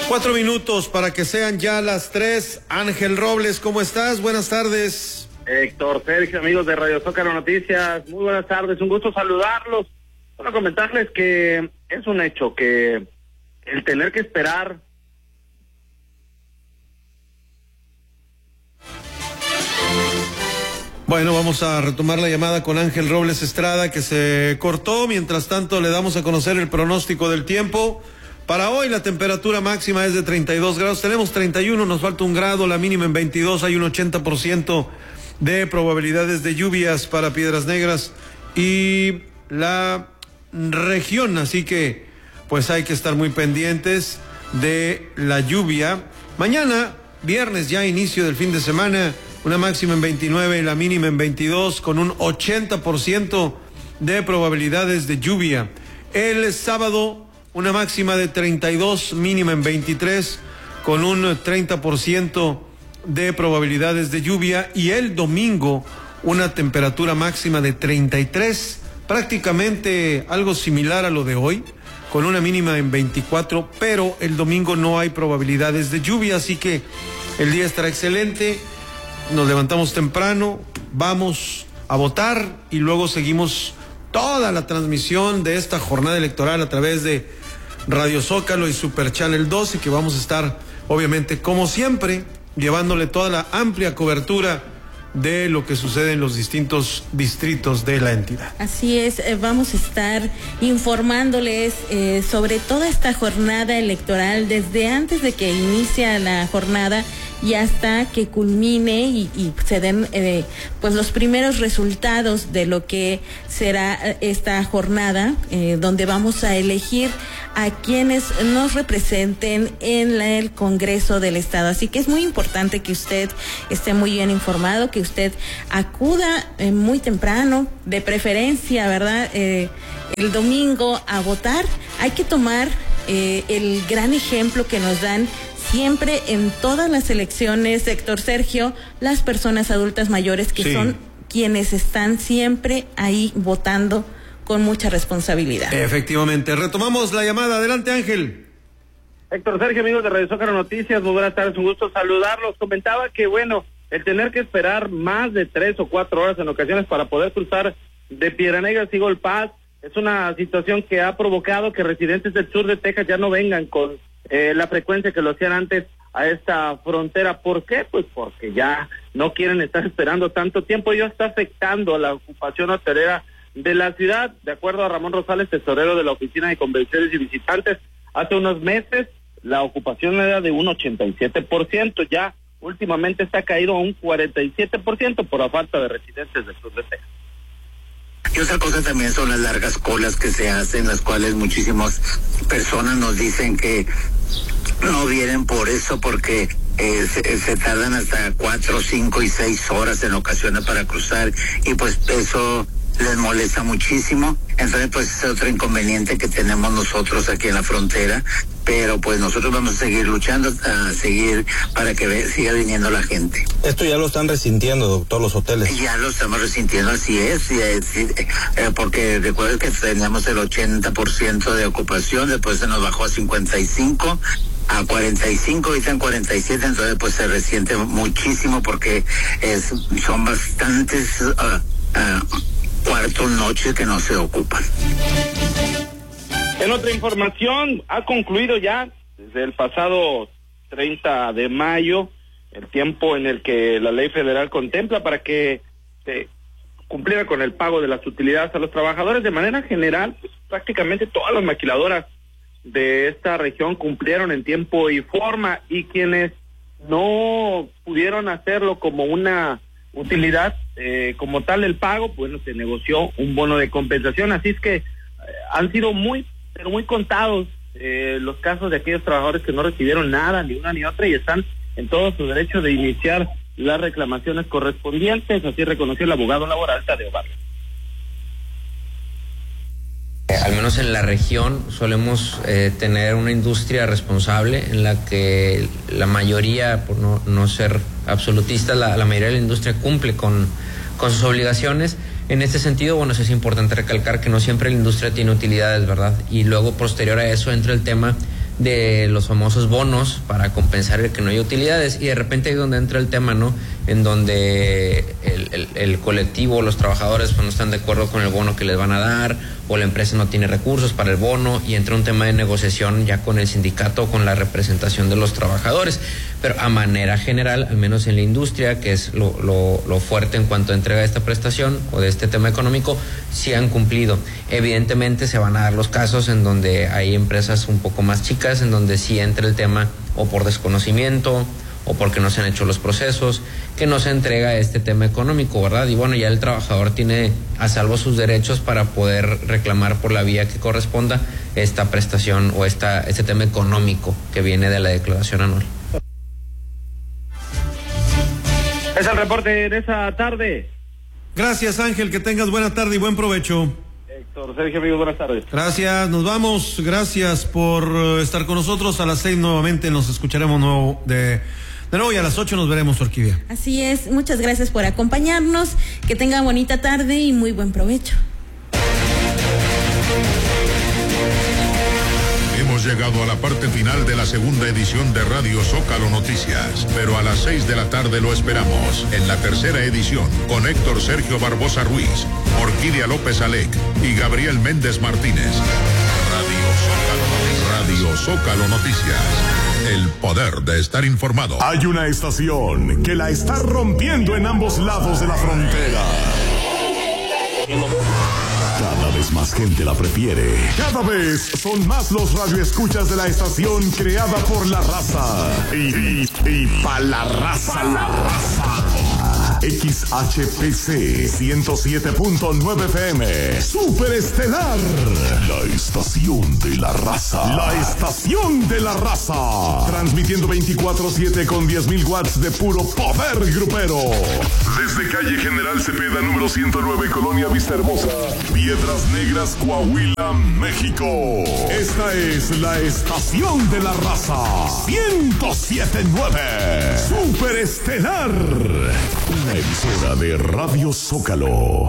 4 minutos para que sean ya las 3. Ángel Robles, ¿cómo estás? Buenas tardes. Héctor, Sergio, amigos de Radio Zócalo Noticias, muy buenas tardes, un gusto saludarlos. Bueno, comentarles que es un hecho que el tener que esperar. Bueno, vamos a retomar la llamada con Ángel Robles Estrada, que se cortó. Mientras tanto, le damos a conocer el pronóstico del tiempo. Para hoy la temperatura máxima es de 32 grados, tenemos 31, nos falta 1 grado, la mínima en 22, hay un 80% de probabilidades de lluvias para Piedras Negras y la región, así que pues hay que estar muy pendientes de la lluvia. Mañana, viernes, ya inicio del fin de semana, una máxima en 29, la mínima en 22, con un 80% de probabilidades de lluvia. El sábado, una máxima de 32, mínima en 23, con un 30% de probabilidades de lluvia. Y el domingo, una temperatura máxima de 33, prácticamente algo similar a lo de hoy, con una mínima en 24, pero el domingo no hay probabilidades de lluvia, así que el día estará excelente. Nos levantamos temprano, vamos a votar y luego seguimos toda la transmisión de esta jornada electoral a través de Radio Zócalo y Super Channel 12, que vamos a estar, obviamente, como siempre, llevándole toda la amplia cobertura de lo que sucede en los distintos distritos de la entidad. Así es, vamos a estar informándoles sobre toda esta jornada electoral desde antes de que inicia la jornada y hasta que culmine y se den pues los primeros resultados de lo que será esta jornada, donde vamos a elegir a quienes nos representen en el Congreso del Estado. Así que es muy importante que usted esté muy bien informado, que usted acuda muy temprano, de preferencia, ¿verdad? El domingo a votar. Hay que tomar el gran ejemplo que nos dan siempre en todas las elecciones, Héctor Sergio, las personas adultas mayores que son quienes están siempre ahí votando con mucha responsabilidad. Efectivamente. Retomamos la llamada. Adelante, Ángel. Héctor, Sergio, amigos de Radio Zócalo Noticias, muy buenas tardes, un gusto saludarlos. Comentaba que, bueno, el tener que esperar más de 3 o 4 horas en ocasiones para poder cruzar de Piedras Negras y Eagle Pass es una situación que ha provocado que residentes del sur de Texas ya no vengan con la frecuencia que lo hacían antes a esta frontera. ¿Por qué? Pues porque ya no quieren estar esperando tanto tiempo. Ello está afectando a la ocupación hotelera de la ciudad. De acuerdo a Ramón Rosales, tesorero de la Oficina de Convenciones y Visitantes, hace unos meses la ocupación era de un 87%, ya últimamente está caído a un 47% por la falta de residentes del sur de Texas. Y otra cosa también son las largas colas que se hacen, las cuales muchísimas personas nos dicen que no vienen por eso, porque se tardan hasta 4, 5 y 6 horas en ocasiones para cruzar, y pues eso les molesta muchísimo. Entonces pues es otro inconveniente que tenemos nosotros aquí en la frontera, pero pues nosotros vamos a seguir luchando, a seguir para que siga viniendo la gente. Esto ya lo están resintiendo, doctor, los hoteles. Ya lo estamos resintiendo, así es, porque recuerden que teníamos el 80% de ocupación, después se nos bajó a 55, a 45, ahorita en 47, entonces pues se resiente muchísimo porque son bastantes cuartos, noches que no se ocupan. En otra información, ha concluido ya desde el pasado 30 de mayo el tiempo en el que la ley federal contempla para que se cumpliera con el pago de las utilidades a los trabajadores. De manera general, pues, prácticamente todas las maquiladoras de esta región cumplieron en tiempo y forma, y quienes no pudieron hacerlo como una utilidad como tal el pago, bueno, se negoció un bono de compensación. Así es que han sido pero muy contados los casos de aquellos trabajadores que no recibieron nada, ni una ni otra, y están en todo su derecho de iniciar las reclamaciones correspondientes. Así reconoció el abogado laboral Tadeo Vargas. Al menos en la región solemos tener una industria responsable en la que la mayoría, por no ser absolutista, la mayoría de la industria cumple con sus obligaciones. En este sentido, bueno, es importante recalcar que no siempre la industria tiene utilidades, ¿verdad? Y luego, posterior a eso, entra el tema de los famosos bonos para compensar el que no hay utilidades, y de repente ahí es donde entra el tema, ¿no? En donde el colectivo, los trabajadores pues no están de acuerdo con el bono que les van a dar, o la empresa no tiene recursos para el bono, y entra un tema de negociación ya con el sindicato, con la representación de los trabajadores. Pero a manera general, al menos en la industria, que es lo fuerte en cuanto a entrega de esta prestación o de este tema económico, sí han cumplido. Evidentemente se van a dar los casos en donde hay empresas un poco más chicas, en donde sí entra el tema o por desconocimiento o porque no se han hecho los procesos, que no se entrega este tema económico, ¿verdad? Y bueno, ya el trabajador tiene a salvo sus derechos para poder reclamar por la vía que corresponda esta prestación o este tema económico que viene de la declaración anual. Es el reporte en esa tarde. Gracias, Ángel, que tengas buena tarde y buen provecho. Héctor, Sergio, amigos, buenas tardes. Gracias, nos vamos, gracias por estar con nosotros. A las 6 nuevamente nos escucharemos de nuevo, y a las 8 nos veremos, Orquídea. Así es, muchas gracias por acompañarnos, que tengan bonita tarde y muy buen provecho. Hemos llegado a la parte final de la segunda edición de Radio Zócalo Noticias, pero a las 6 de la tarde lo esperamos en la tercera edición con Héctor Sergio Barbosa Ruiz, Orquídea López Alec y Gabriel Méndez Martínez. Radio Zócalo Noticias. El poder de estar informado. Hay una estación que la está rompiendo en ambos lados de la frontera. Cada vez más gente la prefiere. Cada vez son más los radioescuchas de la estación creada por la raza. Y pa' la raza. XHPC 107.9 FM. Superestelar. La estación de la raza. La estación de la raza. Transmitiendo 24/7 con 10.000 watts de puro poder grupero. Desde calle General Cepeda, número 109, Colonia Vista Hermosa, Piedras Negras, Coahuila, México. Esta es la estación de la raza. 107.9. Superestelar. Una emisora de Radio Zócalo.